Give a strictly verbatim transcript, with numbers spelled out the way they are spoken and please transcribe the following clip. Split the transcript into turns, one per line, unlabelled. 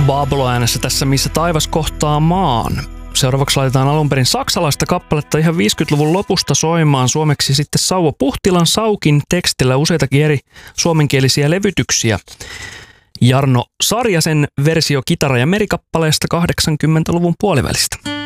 Pablo äänessä tässä Missä taivas kohtaa maan. Seuraavaksi laitetaan alun perin saksalaista kappaletta ihan viisikymmentäluvun lopusta soimaan suomeksi sitten Sauvo Puhtilan Saukin tekstillä useitakin eri suomenkielisiä levytyksiä. Jarno Sarjasen versio kitara- ja merikappaleesta kahdeksankymmentäluvun puolivälistä.